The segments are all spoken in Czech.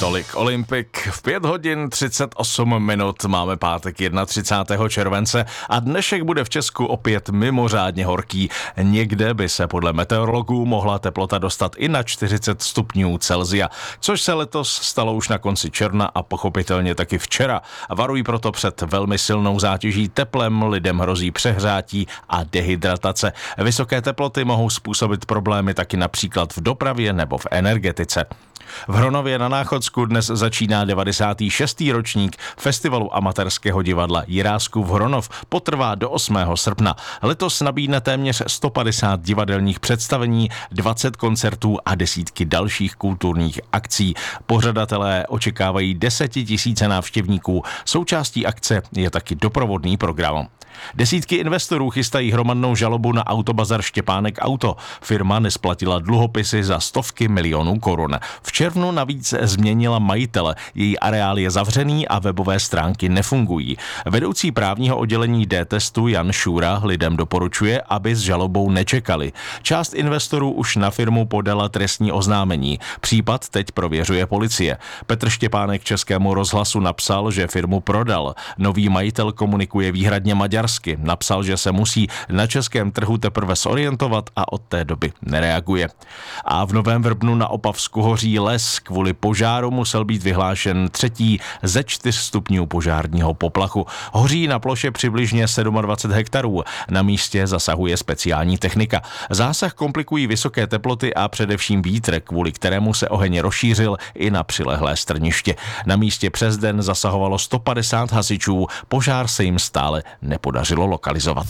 Tolik Olympik. V 5 hodin 38 minut máme pátek 31. července a dnešek bude v Česku opět mimořádně horký. Někde by se podle meteorologů mohla teplota dostat i na 40 stupňů Celsia, což se letos stalo už na konci června a pochopitelně taky včera. Varují proto před velmi silnou zátěží teplem, lidem hrozí přehřátí a dehydratace. Vysoké teploty mohou způsobit problémy taky například v dopravě nebo v energetice. V Hronově na Náchodsku dnes začíná 96. ročník festivalu amatérského divadla Jiráskův Hronov. Potrvá do 8. srpna. Letos nabídne téměř 150 divadelních představení, 20 koncertů a desítky dalších kulturních akcí. Pořadatelé očekávají 10 000 návštěvníků. Součástí akce je taky doprovodný program. Desítky investorů chystají hromadnou žalobu na autobazar Štěpánek Auto. Firma nesplatila dluhopisy za stovky milionů korun. V červnu navíc změnila majitele. Její areál je zavřený a webové stránky nefungují. Vedoucí právního oddělení D-testu Jan Šůra lidem doporučuje, aby s žalobou nečekali. Část investorů už na firmu podala trestní oznámení. Případ teď prověřuje policie. Petr Štěpánek Českému rozhlasu napsal, že firmu prodal. Nový majitel komunikuje výhradně maďarsky. Napsal, že se musí na českém trhu teprve zorientovat a od té doby nereaguje. A v Novém Vrbnu na Opavsku hoří les. Kvůli požáru musel být vyhlášen 3. ze 4 stupňů požárního poplachu. Hoří na ploše přibližně 27 hektarů. Na místě zasahuje speciální technika. Zásah komplikují vysoké teploty a především vítr, kvůli kterému se oheň rozšířil i na přilehlé strniště. Na místě přes den zasahovalo 150 hasičů. Požár se jim stále nepodařilo lokalizovat.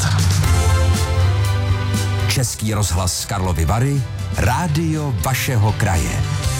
Český rozhlas Karlovy Vary, rádio vašeho kraje.